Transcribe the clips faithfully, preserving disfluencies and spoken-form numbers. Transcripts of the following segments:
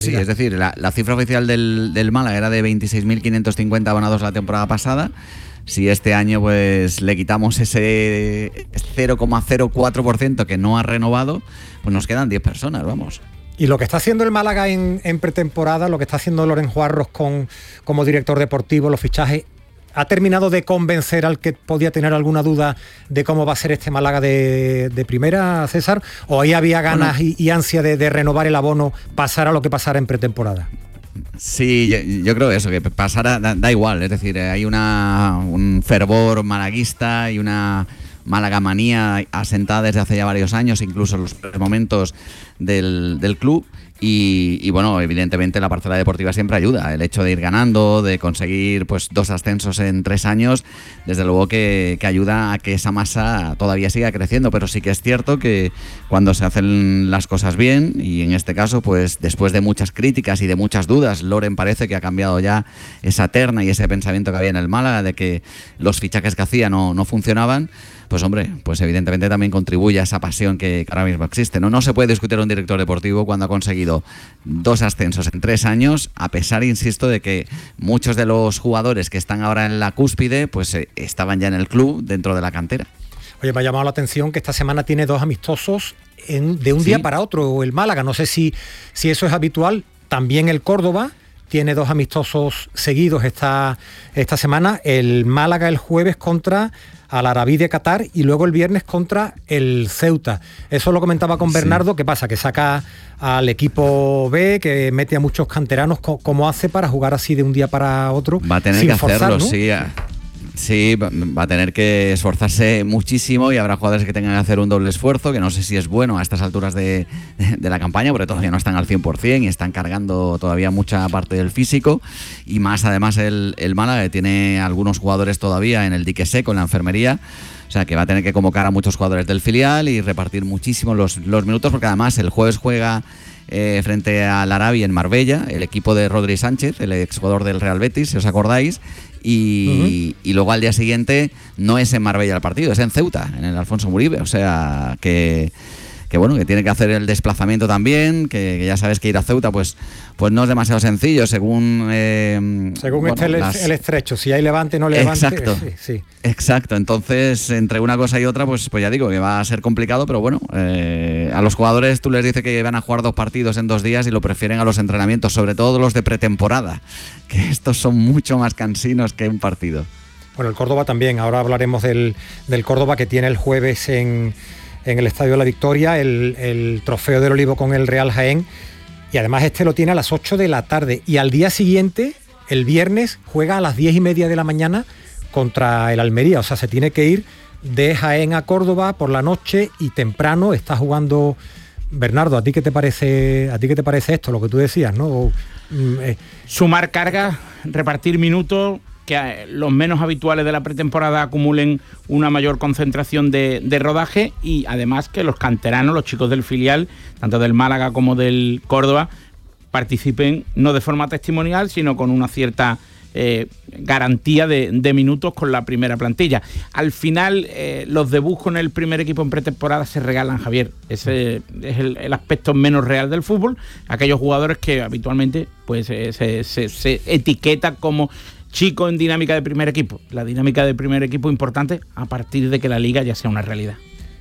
Sí, es decir, la, la cifra oficial del, del Málaga era de veintiséis mil quinientos cincuenta abonados la temporada pasada. Si este año pues le quitamos ese cero coma cero cuatro por ciento que no ha renovado, pues nos quedan diez personas, vamos. Y lo que está haciendo el Málaga en, en pretemporada, lo que está haciendo Loren Juarros con, como director deportivo, los fichajes, ¿ha terminado de convencer al que podía tener alguna duda de cómo va a ser este Málaga de, de primera, César? ¿O ahí había ganas bueno, y, y ansia de, de renovar el abono, pasara lo que pasara en pretemporada? Sí, yo, yo creo eso, que pasara, da, da igual, es decir, hay una, un fervor malaguista y una malagamanía asentada desde hace ya varios años, incluso en los momentos del, del club. Y, y bueno, evidentemente la parcela deportiva siempre ayuda. El hecho de ir ganando, de conseguir pues dos ascensos en tres años, desde luego que, que ayuda a que esa masa todavía siga creciendo. Pero sí que es cierto que cuando se hacen las cosas bien, y en este caso, pues después de muchas críticas y de muchas dudas, Loren parece que ha cambiado ya esa terna y ese pensamiento que había en el Málaga de que los fichajes que hacía no, no funcionaban. Pues hombre, pues evidentemente también contribuye a esa pasión que ahora mismo existe. No, no se puede discutir a un director deportivo cuando ha conseguido dos ascensos en tres años, a pesar, insisto, de que muchos de los jugadores que están ahora en la cúspide, pues eh, estaban ya en el club, dentro de la cantera. Oye, me ha llamado la atención que esta semana tiene dos amistosos en, de un ¿Sí? día para otro, el Málaga. No sé si, si eso es habitual. También el Córdoba tiene dos amistosos seguidos esta, esta semana. El Málaga el jueves contra al Arabí de Qatar y luego el viernes contra el Ceuta. Eso lo comentaba con Bernardo. Sí. ¿Qué pasa? Que saca al equipo B, que mete a muchos canteranos. ¿Cómo hace para jugar así de un día para otro? Va a tener sin que forzar, hacerlo, ¿no? sí. Sí, va a tener que esforzarse muchísimo y habrá jugadores que tengan que hacer un doble esfuerzo, que no sé si es bueno a estas alturas de, de la campaña, porque todavía no están al cien por ciento y están cargando todavía mucha parte del físico, y más además el, el Málaga, que tiene algunos jugadores todavía en el dique seco, en la enfermería. O sea que va a tener que convocar a muchos jugadores del filial y repartir muchísimo los, los minutos, porque además el jueves juega eh, frente al Arabi en Marbella, el equipo de Rodri Sánchez, el exjugador del Real Betis, si os acordáis. Y, uh-huh. y luego al día siguiente no es en Marbella el partido, es en Ceuta, en el Alfonso Muribe. O sea que, que bueno, que tiene que hacer el desplazamiento también, que, que ya sabes que ir a Ceuta pues, pues no es demasiado sencillo según eh, según bueno, esté el, las... el estrecho, si hay levante no levante. Exacto, sí, sí. exacto. Entonces entre una cosa y otra pues, pues ya digo que va a ser complicado, pero bueno, eh, a los jugadores tú les dices que van a jugar dos partidos en dos días y lo prefieren a los entrenamientos, sobre todo los de pretemporada, que estos son mucho más cansinos que un partido. Bueno, el Córdoba también, ahora hablaremos del, del Córdoba, que tiene el jueves en, en el Estadio de la Victoria el, el Trofeo del Olivo con el Real Jaén, y además este lo tiene a las ocho de la tarde, y al día siguiente, el viernes, juega a las diez y media de la mañana contra el Almería. O sea, se tiene que ir de Jaén a Córdoba por la noche y temprano. Está jugando. Bernardo, ¿a ti qué te parece, a ti qué te parece esto, lo que tú decías, ¿no? O, eh. Sumar cargas, repartir minutos, que los menos habituales de la pretemporada acumulen una mayor concentración de, de rodaje, y además que los canteranos, los chicos del filial, tanto del Málaga como del Córdoba, participen no de forma testimonial, sino con una cierta eh, garantía de, de minutos con la primera plantilla. Al final, eh, los debuts con el primer equipo en pretemporada se regalan, Javier. Ese es el, el aspecto menos real del fútbol. Aquellos jugadores que habitualmente pues, eh, se, se, se etiquetan como chico en dinámica de primer equipo. La dinámica de primer equipo importante a partir de que la liga ya sea una realidad.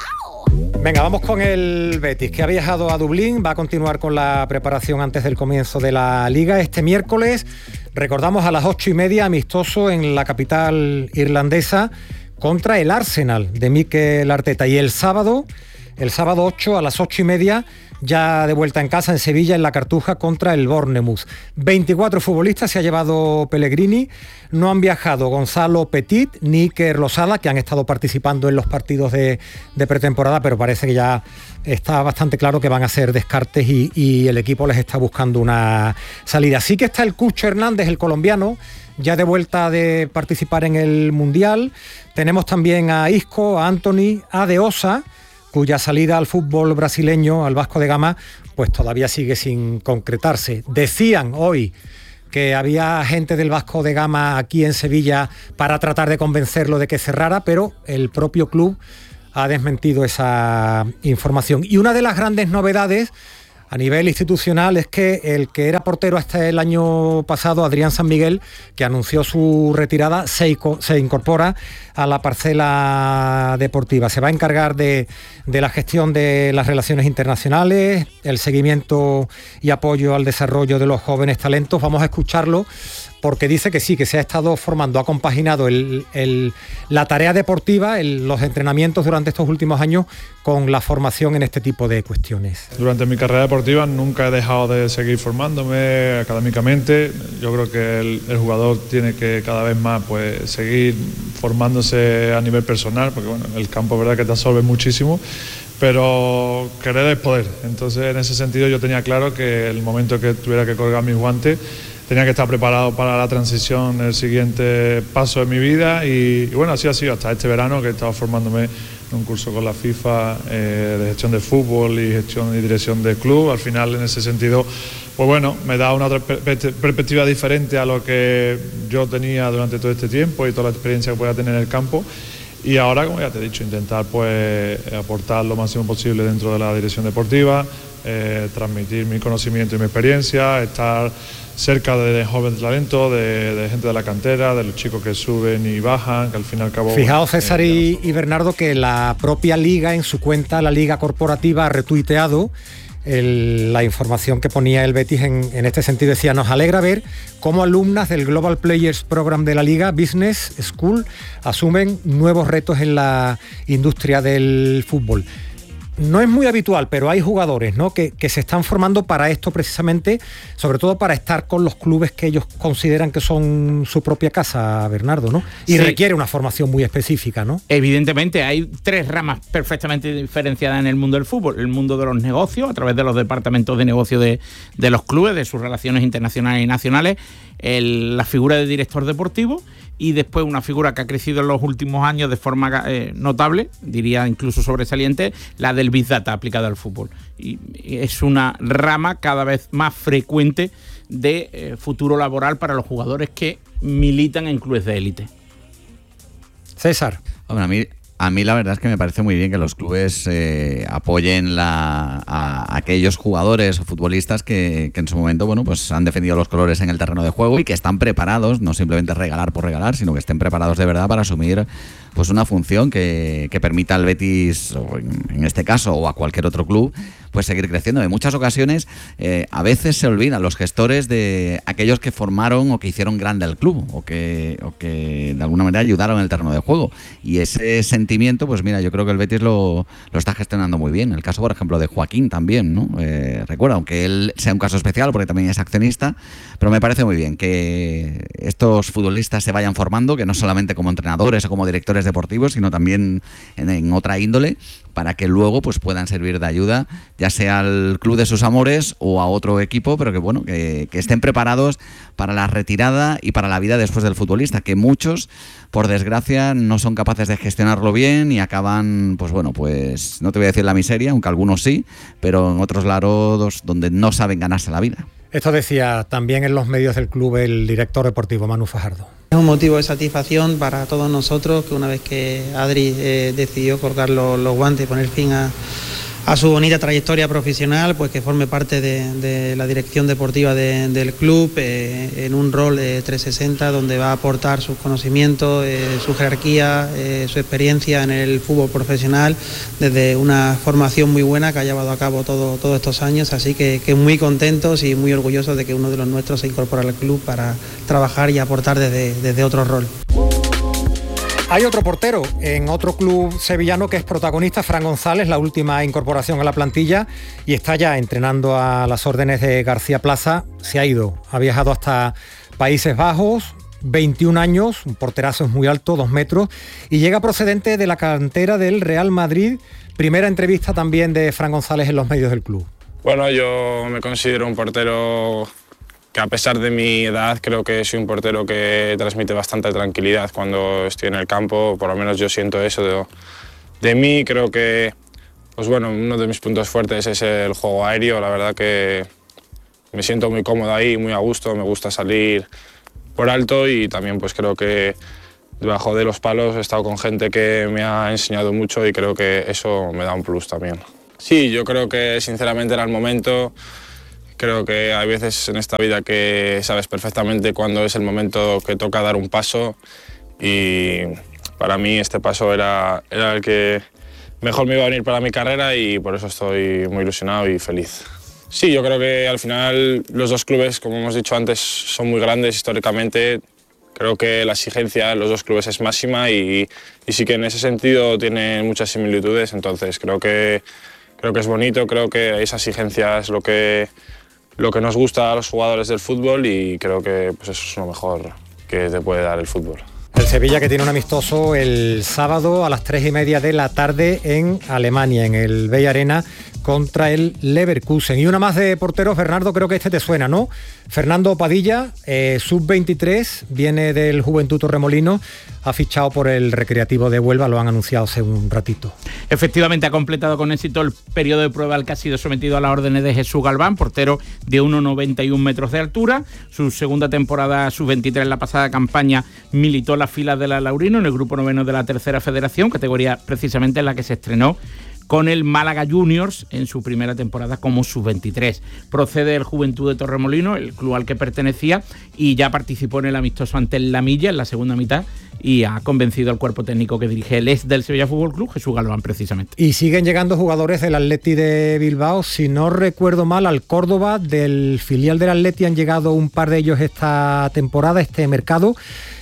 Venga, vamos con el Betis, que ha viajado a Dublín, va a continuar con la preparación antes del comienzo de la liga. Este miércoles, recordamos, a las ocho y media, amistoso en la capital irlandesa contra el Arsenal de Mikel Arteta. Y el sábado, el sábado ocho a las ocho y media, ya de vuelta en casa en Sevilla, en la Cartuja, contra el Bournemouth. veinticuatro futbolistas se ha llevado Pellegrini. No han viajado Gonzalo Petit ni Iker Losada, que han estado participando en los partidos de, de pretemporada, pero parece que ya está bastante claro que van a ser descartes y, y el equipo les está buscando una salida. Sí que está el Cucho Hernández, el colombiano, ya de vuelta de participar en el Mundial. Tenemos también a Isco, a Anthony, a De Osa, cuya salida al fútbol brasileño, al Vasco de Gama, pues todavía sigue sin concretarse. Decían hoy que había gente del Vasco de Gama aquí en Sevilla para tratar de convencerlo de que cerrara, pero el propio club ha desmentido esa información. Y una de las grandes novedades a nivel institucional es que el que era portero hasta el año pasado, Adrián San Miguel, que anunció su retirada, se, se incorpora a la parcela deportiva. Se va a encargar de, de la gestión de las relaciones internacionales, el seguimiento y apoyo al desarrollo de los jóvenes talentos. Vamos a escucharlo porque dice que sí, que se ha estado formando, ha compaginado el, el, la tarea deportiva, el, los entrenamientos durante estos últimos años con la formación en este tipo de cuestiones. Durante mi carrera deportiva nunca he dejado de seguir formándome académicamente. Yo creo que el, el jugador tiene que cada vez más pues, seguir formándose a nivel personal, porque bueno, el campo es verdad que te absorbe muchísimo, pero querer es poder. Entonces en ese sentido yo tenía claro que el momento que tuviera que colgar mis guantes tenía que estar preparado para la transición, el siguiente paso de mi vida y, y bueno, así ha sido hasta este verano que he estado formándome en un curso con la FIFA eh, de gestión de fútbol y gestión y dirección de club. Al final, en ese sentido, pues bueno, me da una otra perspectiva diferente a lo que yo tenía durante todo este tiempo y toda la experiencia que podía tener en el campo. Y ahora, como ya te he dicho, intentar pues aportar lo máximo posible dentro de la dirección deportiva, eh, transmitir mi conocimiento y mi experiencia, estar cerca de jóvenes talentos, de, de gente de la cantera, de los chicos que suben y bajan, que al fin y al cabo... Fijaos, César eh, y, y Bernardo, que la propia Liga, en su cuenta, la Liga Corporativa, ha retuiteado el, la información que ponía el Betis en, en este sentido. Decía, nos alegra ver cómo alumnas del Global Players Program de la Liga Business School asumen nuevos retos en la industria del fútbol. No es muy habitual, pero hay jugadores, ¿no?, que, que se están formando para esto precisamente, sobre todo para estar con los clubes que ellos consideran que son su propia casa, Bernardo, ¿no? Y sí, requiere una formación muy específica, ¿no? Evidentemente, hay tres ramas perfectamente diferenciadas en el mundo del fútbol. El mundo de los negocios, a través de los departamentos de negocio de, de los clubes, de sus relaciones internacionales y nacionales, el, la figura de director deportivo, y después una figura que ha crecido en los últimos años de forma eh, notable, diría incluso sobresaliente, la del Big Data aplicada al fútbol. Y, y es una rama cada vez más frecuente de eh, futuro laboral para los jugadores que militan en clubes de élite. César. Hombre, a mí... A mí la verdad es que me parece muy bien que los clubes eh, apoyen la, a, a aquellos jugadores o futbolistas que, que en su momento bueno, pues han defendido los colores en el terreno de juego y que están preparados, no simplemente regalar por regalar, sino que estén preparados de verdad para asumir pues una función que, que permita al Betis, o en, en este caso, o a cualquier otro club, pues seguir creciendo. En muchas ocasiones, eh, a veces se olvidan los gestores de aquellos que formaron o que hicieron grande el club, o que, o que de alguna manera ayudaron en el terreno de juego. Y ese sentimiento, pues mira, yo creo que el Betis lo, lo está gestionando muy bien. El caso, por ejemplo, de Joaquín también, ¿no? Eh, recuerda, aunque él sea un caso especial, porque también es accionista, pero me parece muy bien que estos futbolistas se vayan formando, que no solamente como entrenadores o como directores deportivos, sino también en, en otra índole, para que luego pues puedan servir de ayuda, ya sea al club de sus amores o a otro equipo, pero que bueno, que, que estén preparados para la retirada y para la vida después del futbolista, que muchos, por desgracia, no son capaces de gestionarlo bien y acaban, pues bueno, pues no te voy a decir la miseria, aunque algunos sí, pero en otros lados donde no saben ganarse la vida. Esto decía también en los medios del club el director deportivo Manu Fajardo. Es un motivo de satisfacción para todos nosotros que una vez que Adri eh, decidió colgar los, los guantes y poner fin a, a su bonita trayectoria profesional, pues que forme parte de, de la dirección deportiva de, del club eh, en un rol eh, trescientos sesenta donde va a aportar sus conocimientos, eh, su jerarquía, eh, su experiencia en el fútbol profesional desde una formación muy buena que ha llevado a cabo todo, todos estos años, así que, que muy contentos y muy orgullosos de que uno de los nuestros se incorpora al club para trabajar y aportar desde, desde otro rol. Hay otro portero en otro club sevillano que es protagonista, Fran González, la última incorporación a la plantilla, y está ya entrenando a las órdenes de García Plaza. Se ha ido, ha viajado hasta Países Bajos, veintiún años, un porterazo es muy alto, dos metros, y llega procedente de la cantera del Real Madrid. Primera entrevista también de Fran González en los medios del club. Bueno, yo me considero un portero que a pesar de mi edad creo que soy un portero que transmite bastante tranquilidad cuando estoy en el campo, por lo menos yo siento eso de, de mí. Creo que pues bueno, uno de mis puntos fuertes es el juego aéreo, la verdad que me siento muy cómodo ahí, muy a gusto, me gusta salir por alto y también pues creo que debajo de los palos he estado con gente que me ha enseñado mucho y creo que eso me da un plus también. Sí, yo creo que sinceramente era el momento. Creo que hay veces en esta vida que sabes perfectamente cuándo es el momento que toca dar un paso y para mí este paso era, era el que mejor me iba a venir para mi carrera y por eso estoy muy ilusionado y feliz. Sí, yo creo que al final los dos clubes, como hemos dicho antes, son muy grandes históricamente. Creo que la exigencia de los dos clubes es máxima y, y sí que en ese sentido tienen muchas similitudes, entonces creo que, creo que es bonito, creo que esa exigencia es lo que, lo que nos gusta a los jugadores del fútbol y creo que pues eso es lo mejor que te puede dar el fútbol. El Sevilla que tiene un amistoso el sábado a las tres y media de la tarde en Alemania, en el Bey Arena, contra el Leverkusen. Y una más de porteros, Bernardo, creo que este te suena, ¿no? Fernando Padilla, eh, sub veintitrés, viene del Juventud Torremolinos, ha fichado por el Recreativo de Huelva, lo han anunciado hace un ratito. Efectivamente, ha completado con éxito el periodo de prueba al que ha sido sometido a las órdenes de Jesús Galván, portero de uno coma noventa y un metros de altura. Su segunda temporada sub veintitrés, en la pasada campaña, militó las filas de la Laurino en el grupo noveno de la tercera federación, categoría precisamente en la que se estrenó con el Málaga Juniors en su primera temporada como sub veintitrés. Procede del Juventud de Torremolinos, el club al que pertenecía, y ya participó en el amistoso ante el La Milla en la segunda mitad y ha convencido al cuerpo técnico que dirige el ex del Sevilla Fútbol Club, Jesús Galván, precisamente. Y siguen llegando jugadores del Atleti de Bilbao, si no recuerdo mal, al Córdoba, del filial del Atleti han llegado un par de ellos esta temporada, este mercado.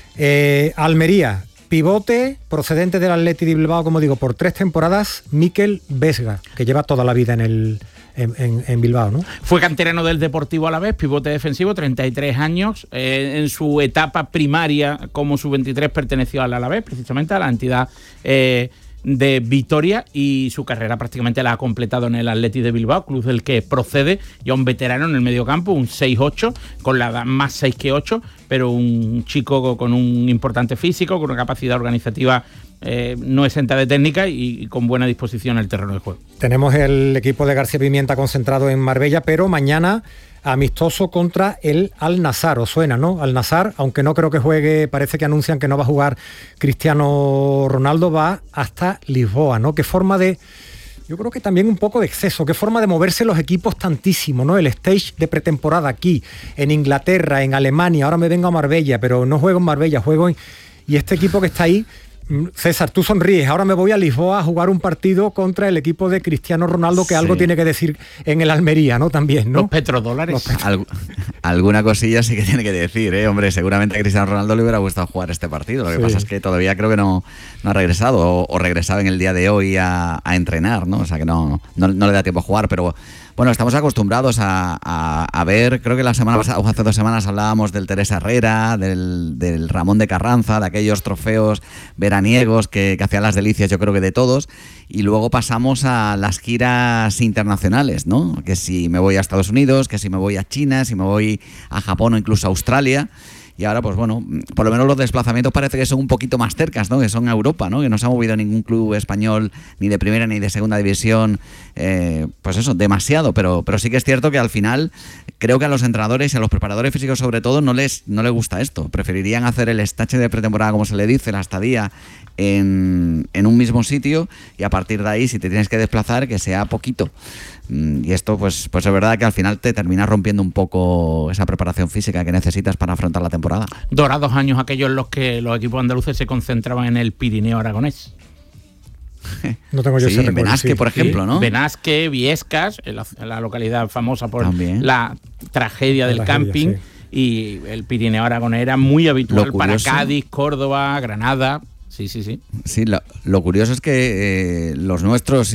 Eh, Almería, pivote procedente del Atleti de Bilbao, como digo, por tres temporadas, Mikel Vesga, que lleva toda la vida en el en, en, en Bilbao, ¿no? Fue canterano del Deportivo Alavés, pivote defensivo, treinta y tres años. Eh, en su etapa primaria como sub veintitrés perteneció al Alavés, precisamente a la entidad eh, de Vitoria, y su carrera prácticamente la ha completado en el Athletic de Bilbao, club del que procede, ya un veterano en el mediocampo, un seis ocho, con la edad más seis que ocho, pero un chico con un importante físico, con una capacidad organizativa eh, no exenta de técnica y, y con buena disposición en el terreno de juego. Tenemos el equipo de García Pimienta concentrado en Marbella, pero mañana amistoso contra el Al-Nassr, ¿os suena, no? Al-Nassr, aunque no creo que juegue, parece que anuncian que no va a jugar Cristiano Ronaldo, va hasta Lisboa, ¿no? Qué forma de, yo creo que también un poco de exceso, qué forma de moverse los equipos tantísimo, ¿no? El stage de pretemporada aquí, en Inglaterra, en Alemania, ahora me vengo a Marbella, pero no juego en Marbella, juego en... Y este equipo que está ahí, César, tú sonríes, ahora me voy a Lisboa a jugar un partido contra el equipo de Cristiano Ronaldo, que sí, algo tiene que decir en el Almería, ¿no? También, ¿no? Los petrodólares. Los petro... Alg- alguna cosilla sí que tiene que decir, ¿eh? Hombre, seguramente a Cristiano Ronaldo le hubiera gustado jugar este partido, lo que sí. pasa es que todavía creo que no, no ha regresado, o, o regresaba en el día de hoy a, a entrenar, ¿no? O sea que no, no, no le da tiempo a jugar, pero... Bueno, estamos acostumbrados a, a, a ver, creo que la semana pasada, o hace dos semanas hablábamos del Teresa Herrera, del, del Ramón de Carranza, de aquellos trofeos veraniegos que, que hacían las delicias, yo creo que de todos, y luego pasamos a las giras internacionales, ¿no? Que si me voy a Estados Unidos, que si me voy a China, si me voy a Japón o incluso a Australia. Y ahora, pues bueno, por lo menos los desplazamientos parece que son un poquito más cercas, ¿no? Que son a Europa, ¿no? Que no se ha movido ningún club español, ni de primera ni de segunda división, eh, pues eso, demasiado. Pero, pero sí que es cierto que al final creo que a los entrenadores y a los preparadores físicos sobre todo no les, no les gusta esto. Preferirían hacer el estache de pretemporada, como se le dice, la estadía en, en un mismo sitio, y a partir de ahí, si te tienes que desplazar, que sea poquito. Y esto pues, pues es verdad que al final te termina rompiendo un poco esa preparación física que necesitas para afrontar la temporada. Dorados años aquellos en los que los equipos andaluces se concentraban en el Pirineo aragonés. No tengo yo sí, ese recuerdo. Benasque, sí. por ejemplo, ¿no? Benasque, Viescas, en la, en la localidad famosa por También. la tragedia La del tragedia, camping, sí. Y el Pirineo aragonés era muy habitual para curioso, Cádiz, Córdoba, Granada. Sí, sí, sí. Sí, lo, lo curioso es que eh, los nuestros